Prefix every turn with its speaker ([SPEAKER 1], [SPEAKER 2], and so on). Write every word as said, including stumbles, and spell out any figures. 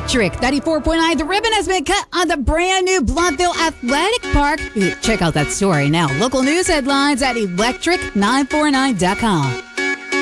[SPEAKER 1] Electric ninety-four point nine. The ribbon has been cut on the brand new Bluffville Athletic Park. Check out that story now. Local news headlines at electric nine four nine dot com.